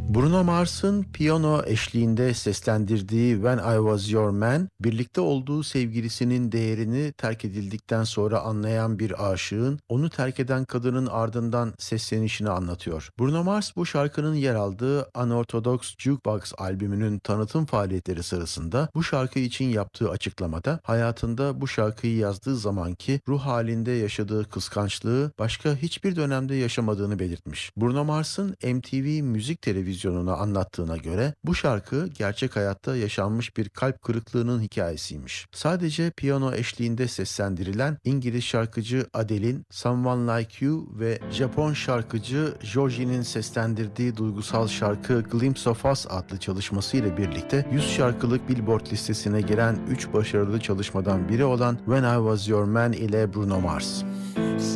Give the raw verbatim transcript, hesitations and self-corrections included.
Bruno Mars'ın piyano eşliğinde seslendirdiği When I Was Your Man, birlikte olduğu sevgilisinin değerini terk edildikten sonra anlayan bir aşığın onu terk eden kadının ardından seslenişini anlatıyor. Bruno Mars bu şarkının yer aldığı Unorthodox Jukebox albümünün tanıtım faaliyetleri sırasında bu şarkı için yaptığı açıklamada hayatında bu şarkıyı yazdığı zamanki ruh halinde yaşadığı kıskançlığı başka hiçbir dönemde yaşamadığını belirtmiş. Bruno Mars'ın M T V Müzik Televizyonu televizyonuna anlattığına göre bu şarkı gerçek hayatta yaşanmış bir kalp kırıklığının hikayesiymiş. Sadece piyano eşliğinde seslendirilen İngiliz şarkıcı Adele'in Someone Like You ve Japon şarkıcı Joji'nin seslendirdiği duygusal şarkı Glimpse of Us adlı çalışması ile birlikte yüz şarkılık Billboard listesine giren üç başarılı çalışmadan biri olan When I Was Your Man ile Bruno Mars.